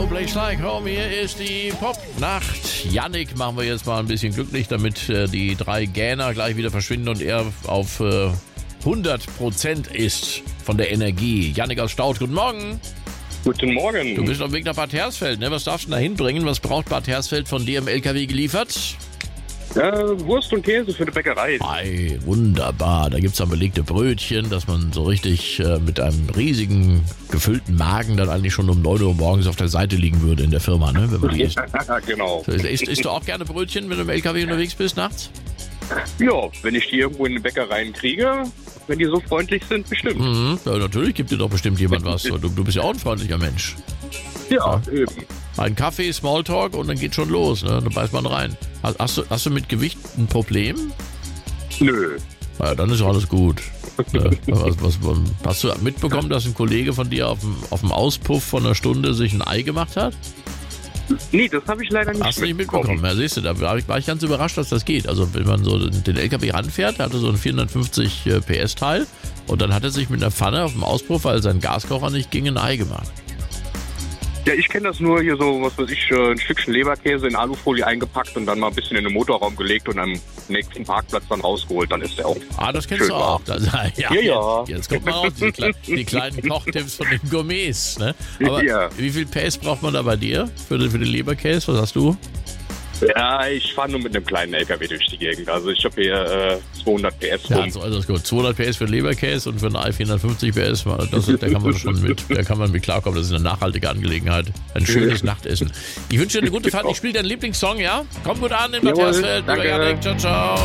No Place Like Home, hier ist die Pop-Nacht. Yannick machen wir jetzt mal ein bisschen glücklich, damit die 3 Gähner gleich wieder verschwinden und er auf 100% ist von der Energie. Yannick aus Staudt, guten Morgen. Guten Morgen. Du bist auf dem Weg nach Bad Hersfeld, ne? Was darfst du da hinbringen? Was braucht Bad Hersfeld von dir im LKW geliefert? Wurst und Käse für die Bäckerei. Ei, wunderbar. Da gibt's dann belegte Brötchen, dass man so richtig mit einem riesigen, gefüllten Magen dann eigentlich schon um 9 Uhr morgens auf der Seite liegen würde in der Firma, ne? Wenn man die isst. Genau. Isst du auch gerne Brötchen, wenn du im LKW unterwegs bist nachts? Ja, wenn ich die irgendwo in den Bäckereien kriege, wenn die so freundlich sind, bestimmt. Mhm. Ja, natürlich gibt dir doch bestimmt jemand was. Du bist ja auch ein freundlicher Mensch. Ja, eben. Ein Kaffee, Smalltalk und dann geht schon los, ne? Dann beißt man rein. Hast du mit Gewicht ein Problem? Nö. Ja, dann ist alles gut. Hast du mitbekommen, dass ein Kollege von dir auf dem Auspuff von einer Stunde sich ein Ei gemacht hat? Nee, das habe ich leider nicht Hast du nicht mitbekommen? Ja, siehst du, da war ich ganz überrascht, dass das geht. Also wenn man so den LKW ranfährt, der hatte so ein 450 PS Teil und dann hat er sich mit einer Pfanne auf dem Auspuff, weil sein Gaskocher nicht ging, ein Ei gemacht. Ja, ich kenne das nur hier so, was weiß ich, ein Stückchen Leberkäse in Alufolie eingepackt und dann mal ein bisschen in den Motorraum gelegt und am nächsten Parkplatz dann rausgeholt. Dann ist der auch. Das kennst du auch. Ja. Jetzt kommt man raus, die kleinen Kochtipps von den Gourmets. Ne? Aber wie viel PS braucht man da bei dir für den Leberkäse? Was hast du? Ja, ich fahre nur mit einem kleinen LKW durch die Gegend. Also ich habe hier 200 PS. Ja, also ist gut. 200 PS für Leberkäse und für ein Ei 450 PS. Da kann man mit klarkommen. Das ist eine nachhaltige Angelegenheit. Ein schönes Nachtessen. Ich wünsche dir eine gute Fahrt. Ich spiele deinen Lieblingssong, ja? Komm gut an in Bad Hersfeld. Ciao, ciao.